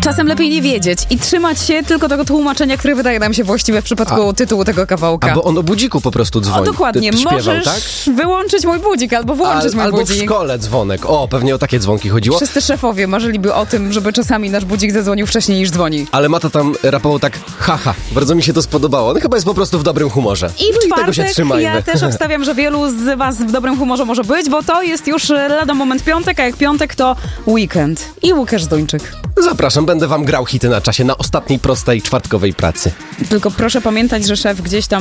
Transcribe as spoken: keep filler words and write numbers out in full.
Czasem lepiej nie wiedzieć i trzymać się tylko tego tłumaczenia, które wydaje nam się właściwe w przypadku A, tytułu tego kawałka. Albo on o budziku po prostu dzwoni. O, dokładnie. Ty, śpiewał, Możesz tak? wyłączyć mój budzik albo włączyć Al, mój albo budzik. w szkole dzwonek. O, pewnie o takie dzwonki chodziło. Wszyscy szefowie marzyliby o tym, żeby czasami nasz budzik zadzwonił wcześniej niż dzwoni. Ale Mata tam rapował tak, haha, bardzo mi się to spodobało. On chyba jest po prostu w dobrym humorze. I w no i tego się czwartek trzymajmy. ja też obstawiam, że wielu z was w dobrym humorze może być, bo to jest już lada moment piątek, a jak piątek to weekend i Łukasz Zduńczyk. Zapraszam, będę wam grał hity na czasie na ostatniej prostej czwartkowej pracy. Tylko proszę pamiętać, że szef gdzieś tam